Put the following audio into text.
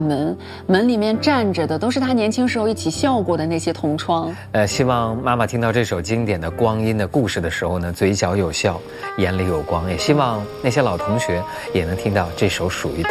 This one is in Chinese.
门里面站着的都是他年轻时候一起笑过的那些同窗。 希望妈妈听到这首经典的《光阴的故事》的时候呢，嘴角有笑，眼里有光。也希望那些老同学也能听到这首属于